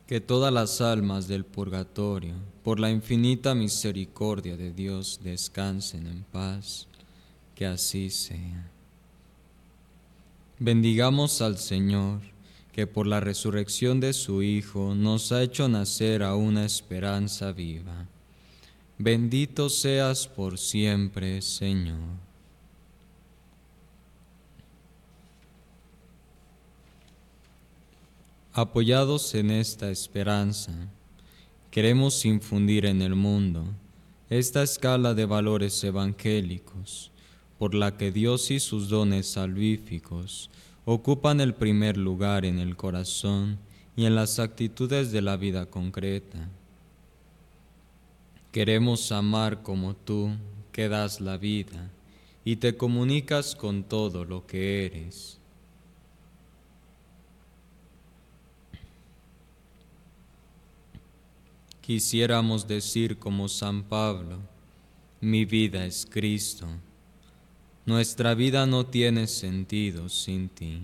Que todas las almas del purgatorio, por la infinita misericordia de Dios, descansen en paz, que así sea. Bendigamos al Señor, que por la resurrección de su Hijo nos ha hecho nacer a una esperanza viva. Bendito seas por siempre, Señor. Apoyados en esta esperanza, queremos infundir en el mundo esta escala de valores evangélicos, por la que Dios y sus dones salvíficos ocupan el primer lugar en el corazón y en las actitudes de la vida concreta. Queremos amar como tú, que das la vida y te comunicas con todo lo que eres. Quisiéramos decir como San Pablo: mi vida es Cristo. Nuestra vida no tiene sentido sin ti.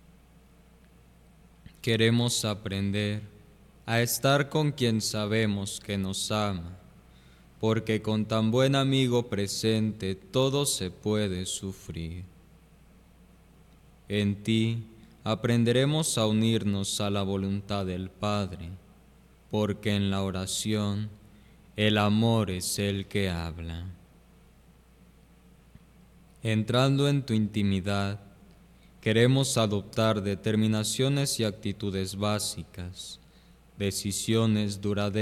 Queremos aprender a estar con quien sabemos que nos ama, porque con tan buen amigo presente todo se puede sufrir. En ti aprenderemos a unirnos a la voluntad del Padre, porque en la oración el amor es el que habla. Entrando en tu intimidad, queremos adoptar determinaciones y actitudes básicas, decisiones duraderas